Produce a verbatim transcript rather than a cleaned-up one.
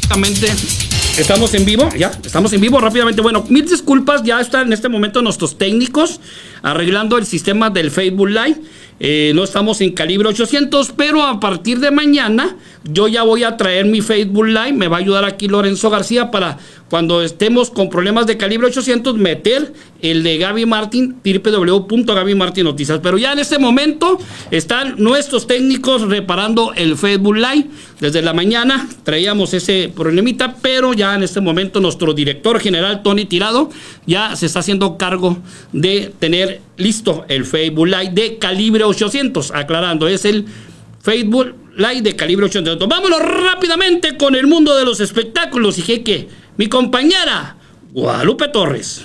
Rápidamente, estamos en vivo, ya, estamos en vivo rápidamente. Bueno, mil disculpas, ya están en este momento nuestros técnicos arreglando el sistema del Facebook Live. Eh, no estamos en calibre ochocientos, pero a partir de mañana yo ya voy a traer mi Facebook Live. Me va a ayudar aquí Lorenzo García para cuando estemos con problemas de calibre ochocientos meter el de Gaby Martín, w w w punto gaby martin noticias. Pero ya en este momento están nuestros técnicos reparando el Facebook Live. Desde la mañana traíamos ese problemita, pero ya en este momento nuestro director general Tony Tirado ya se está haciendo cargo de tener listo el Facebook Live de calibre ochocientos. Aclarando, es el Facebook Live de calibre ochocientos. Vámonos rápidamente con el mundo de los espectáculos y que mi compañera Guadalupe Torres.